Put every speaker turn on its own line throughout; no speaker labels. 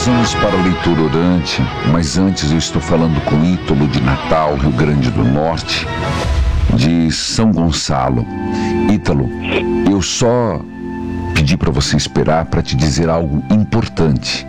Nós vamos para a leitura orante, mas antes eu estou falando com Ítalo de Natal, Rio Grande do Norte, de São Gonçalo. Ítalo, eu só pedi para você esperar para te dizer algo importante.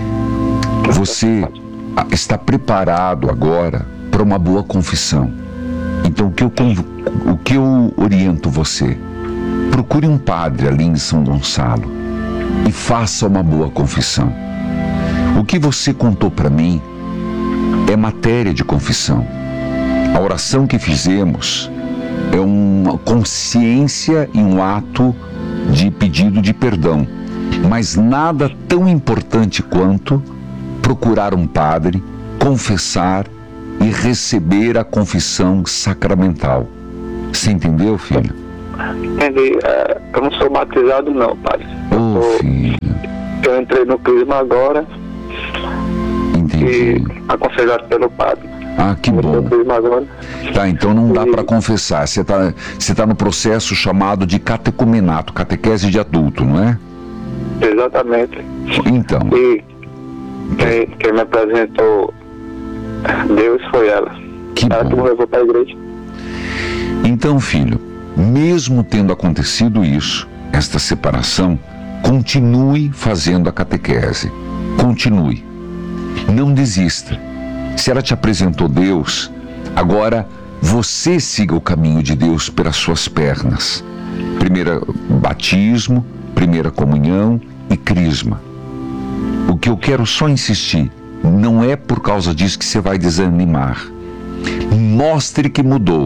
Você está preparado agora para uma boa confissão. Então o que eu oriento você? Procure um padre ali em São Gonçalo e faça uma boa confissão. O que você contou para mim é matéria de confissão. A oração que fizemos é uma consciência e um ato de pedido de perdão, mas nada tão importante quanto procurar um padre, confessar e receber a confissão sacramental. Você entendeu, filho?
Entendi. Eu não sou batizado não, padre.
Filho.
Eu entrei no crisma agora.
Entendi.
E aconselhado pelo padre.
Ah, que bom.
Agora.
Tá, então não dá para confessar. Você tá no processo chamado de catecumenato, catequese de adulto, não é?
Exatamente.
Então.
E quem me apresentou Deus foi ela.
Que
ela
bom.
que me levou para a igreja.
Então, filho, mesmo tendo acontecido isso, esta separação, continue fazendo a catequese. Continue. Não desista. Se ela te apresentou Deus, agora você siga o caminho de Deus pelas suas pernas. Primeiro batismo, primeira comunhão e crisma. O que eu quero só insistir, não é por causa disso que você vai desanimar. Mostre que mudou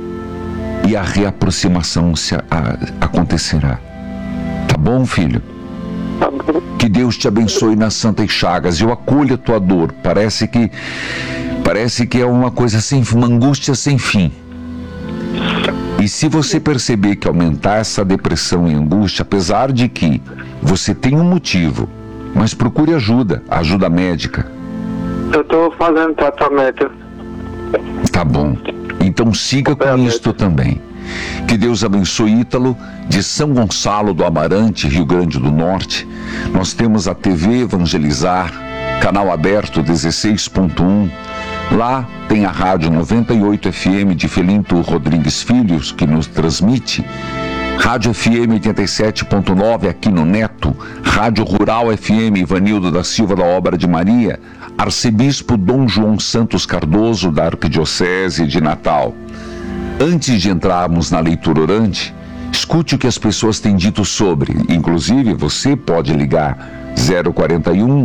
e a reaproximação acontecerá. Tá bom, filho?
Tá bom.
Que Deus te abençoe nas santas chagas. Eu acolho a tua dor. Parece que é uma coisa sem, uma angústia sem fim. E se você perceber que aumentar essa depressão e angústia, apesar de que você tem um motivo, mas procure ajuda médica.
Eu estou fazendo tratamento.
Tá bom. Então siga com isto também. Que Deus abençoe Ítalo, de São Gonçalo do Amarante, Rio Grande do Norte. Nós temos a TV Evangelizar, canal aberto 16.1. Lá tem a Rádio 98 FM de Felinto Rodrigues Filhos, que nos transmite. Rádio FM 87.9 aqui no Neto. Rádio Rural FM Ivanildo da Silva da Obra de Maria. Arcebispo Dom João Santos Cardoso, da Arquidiocese de Natal. Antes de entrarmos na leitura orante, escute o que as pessoas têm dito sobre. Inclusive, você pode ligar 041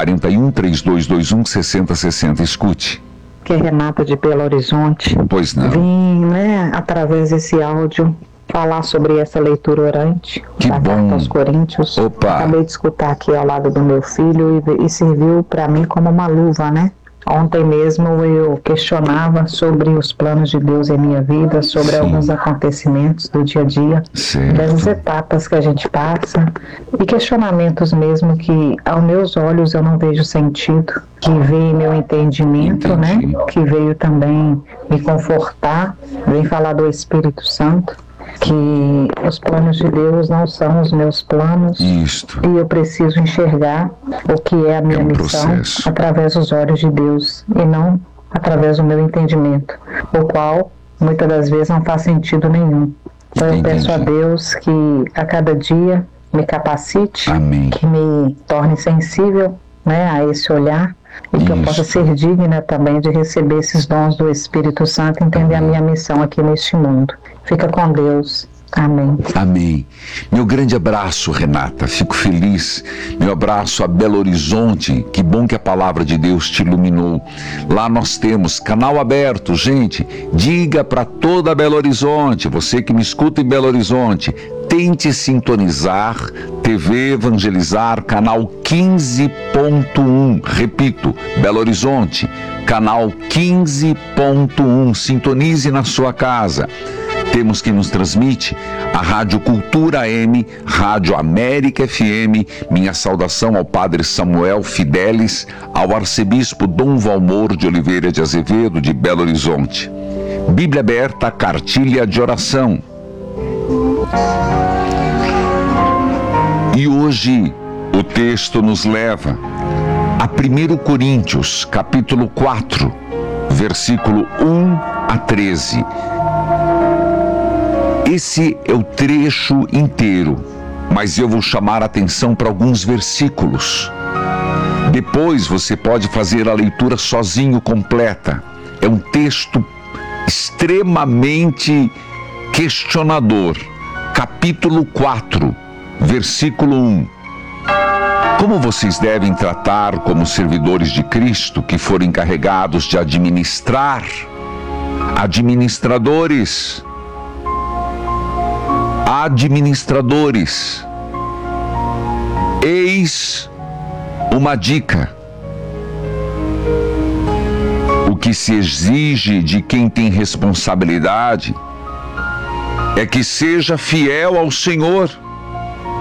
3221 6060. Escute.
Que é Renata de Belo Horizonte.
Pois não.
Vim, através desse áudio, falar sobre essa leitura orante.
Que
da
bom.
Carta aos Coríntios.
Opa.
Acabei de escutar aqui ao lado do meu filho e serviu para mim como uma luva, né? Ontem mesmo eu questionava sobre os planos de Deus em minha vida, sobre
Sim.
alguns acontecimentos do dia a dia,
Certo.
das etapas que a gente passa, e questionamentos mesmo que aos meus olhos eu não vejo sentido, que veio em meu entendimento,
Entendi.
né? Que veio também me confortar, vem falar do Espírito Santo, que os planos de Deus não são os meus planos.
Isto.
E eu preciso enxergar o que é a minha missão
processo.
através dos olhos de Deus e não através do meu entendimento, o qual muitas das vezes não faz sentido nenhum. Então eu peço a Deus que a cada dia me capacite,
Amém.
que me torne sensível, a esse olhar, e que eu possa ser digna também de receber esses dons do Espírito Santo e entender a minha missão aqui neste mundo. Fica com Deus. Amém.
Amém. Meu grande abraço, Renata. Fico feliz. Meu abraço a Belo Horizonte. Que bom que a palavra de Deus te iluminou. Lá nós temos canal aberto, gente. Diga para toda Belo Horizonte, você que me escuta em Belo Horizonte, tente sintonizar TV Evangelizar, canal 15.1. Repito, Belo Horizonte, canal 15.1. Sintonize na sua casa. Temos que nos transmite a Rádio Cultura AM, Rádio América FM. Minha saudação ao Padre Samuel Fidelis, ao Arcebispo Dom Valmor de Oliveira de Azevedo, de Belo Horizonte. Bíblia aberta, cartilha de oração. E hoje o texto nos leva a 1 Coríntios, capítulo 4, versículo 1 a 13. Esse é o trecho inteiro, mas eu vou chamar a atenção para alguns versículos. Depois você pode fazer a leitura sozinho completa. É um texto extremamente questionador. Capítulo 4, versículo 1. Como vocês devem tratar como servidores de Cristo que foram encarregados de administrar? Administradores. Eis uma dica. O que se exige de quem tem responsabilidade é que seja fiel ao Senhor.